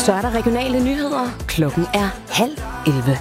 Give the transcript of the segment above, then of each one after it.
Så er der regionale nyheder. Klokken er 10:30.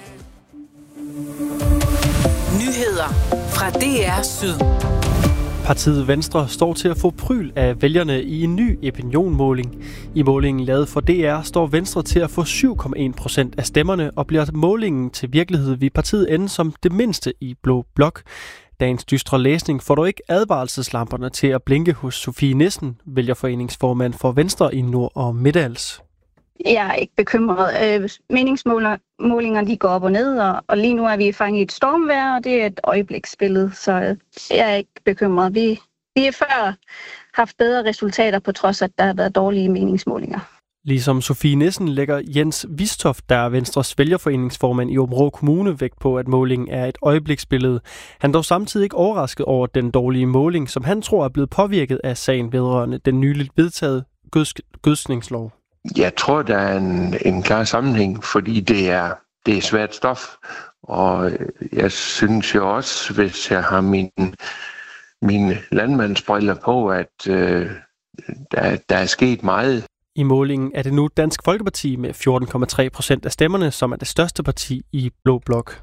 Nyheder fra DR Syd. Partiet Venstre står til at få pryl af vælgerne i en ny opinionmåling. I målingen lavet for DR står Venstre til at få 7,1% af stemmerne, og bliver målingen til virkelighed vil partiet ende som det mindste i Blå Blok. Dagens dystre læsning får dog ikke advarselslamperne til at blinke hos Sofie Nissen, vælgerforeningsformand for Venstre i Nord- og Midtals. Jeg er ikke bekymret. Meningsmålinger de går op og ned, og lige nu er vi fanget i et stormvejr, og det er et øjebliksbillede, så jeg er ikke bekymret. Vi har før haft bedre resultater, på trods af, at der har været dårlige meningsmålinger. Ligesom Sofie Nissen lægger Jens Vistoft, der er Venstres vælgerforeningsformand i Aabenraa Kommune, vægt på, at målingen er et øjebliksbillede. Han er dog samtidig ikke overrasket over den dårlige måling, som han tror er blevet påvirket af sagen vedrørende den nyligt vedtaget gødskningslov. Jeg tror, der er en klar sammenhæng, fordi det er svært stof, og jeg synes jo også, hvis jeg har mine landmandsbriller på, at der er sket meget. I målingen er det nu Dansk Folkeparti med 14,3% af stemmerne, som er det største parti i Blå Blok.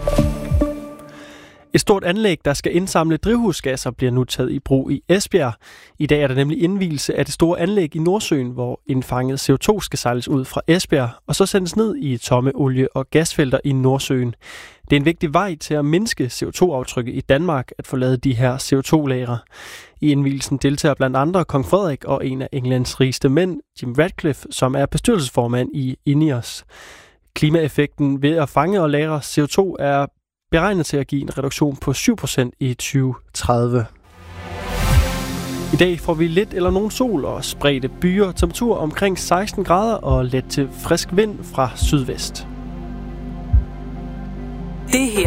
Et stort anlæg, der skal indsamle drivhusgasser, bliver nu taget i brug i Esbjerg. I dag er der nemlig indvielse af det store anlæg i Nordsøen, hvor indfanget CO2 skal sejles ud fra Esbjerg, og så sendes ned i tomme olie- og gasfelter i Nordsøen. Det er en vigtig vej til at mindske CO2-aftrykket i Danmark, at få lavet de her CO2-lagre. I indvielsen deltager blandt andre kong Frederik og en af Englands rigeste mænd, Jim Ratcliffe, som er bestyrelsesformand i INEOS. Klimaeffekten ved at fange og lagre CO2 er beregnet til at give en reduktion på 7% i 2030. I dag får vi lidt eller nogen sol og spredte byer, temperatur omkring 16 grader og let til frisk vind fra sydvest. Det her